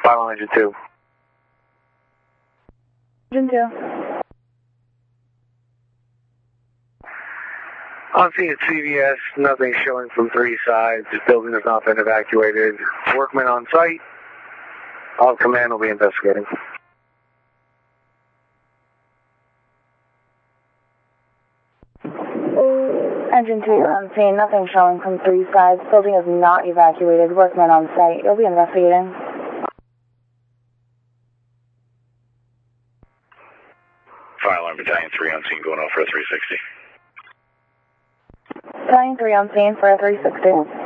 Final engine 2. Engine 2. On scene at CVS, nothing showing from 3 sides. The building has not been evacuated. Workmen on site. All command will be investigating. Engine 2, you're on scene. Nothing showing from 3 sides. Building is not evacuated. Workmen on site. You'll be investigating. Fire alarm Battalion 3 on scene going off for a 360. Battalion 3 on scene for a 360.